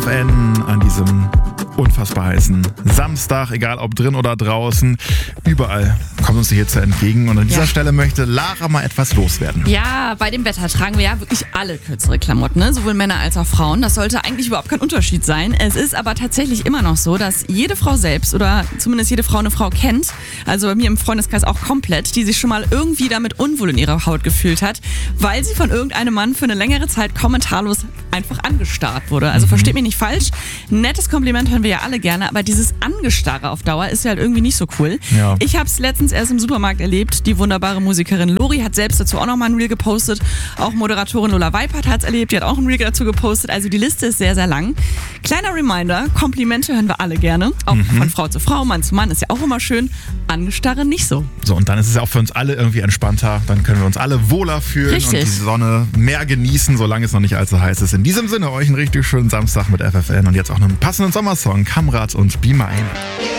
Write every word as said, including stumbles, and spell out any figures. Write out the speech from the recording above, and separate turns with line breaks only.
F N an diesem unfassbar heißen Samstag, egal ob drin oder draußen. Überall kommt uns die Hitze entgegen. Und an dieser ja. Stelle möchte Lara mal etwas loswerden.
Ja, bei dem Wetter tragen wir ja wirklich alle kürzere Klamotten, ne? Sowohl Männer als auch Frauen. Das sollte eigentlich überhaupt kein Unterschied sein. Es ist aber tatsächlich immer noch so, dass jede Frau selbst oder zumindest jede Frau eine Frau kennt, also bei mir im Freundeskreis auch komplett, die sich schon mal irgendwie damit unwohl in ihrer Haut gefühlt hat, weil sie von irgendeinem Mann für eine längere Zeit kommentarlos einfach angestarrt wurde. Also mhm. versteht mich nicht falsch, nettes Kompliment hören wir ja alle gerne, aber dieses Angestarre auf Dauer ist ja halt irgendwie nicht so cool.
Ja.
Ich habe es letztens erst im Supermarkt erlebt. Die wunderbare Musikerin Lori hat selbst dazu auch nochmal ein Reel gepostet. Auch Moderatorin Lola Weipert hat es erlebt, die hat auch ein Reel dazu gepostet. Also die Liste ist sehr, sehr lang. Kleiner Reminder, Komplimente hören wir alle gerne. Auch mhm. von Frau zu Frau, Mann zu Mann ist ja auch immer schön. Angestarre nicht so.
So, und dann ist es ja auch für uns alle irgendwie entspannter. Dann können wir uns alle wohler fühlen
Richtig.
und die Sonne mehr genießen, solange es noch nicht allzu heiß ist. In diesem Sinne, euch einen richtig schönen Samstag mit F F N und jetzt auch einen passenden Sommersong. Kamrat und Be Mine.